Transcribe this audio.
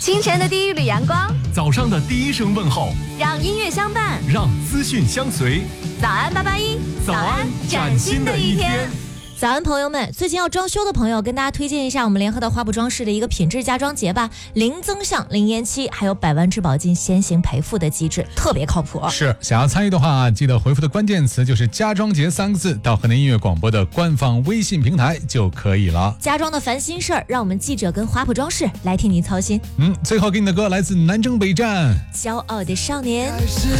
清晨的第一缕阳光， 早上的第一声问候， 让音乐相伴， 让资讯相随。 早安881， 早安崭新的一天。 早安，朋友们！最近要装修的朋友，跟大家推荐一下我们联合的花圃装饰的一个品质家装节吧，零增项、零延期，还有100万质保金先行赔付的机制，特别靠谱。 是，想要参与的话，记得回复的关键词就是家装节3个字，到河南音乐广播的官方微信平台就可以了。 家装的烦心事儿，让我们记者跟花圃装饰来替您操心。 最后给你的歌来自南征北战， 骄傲的少年。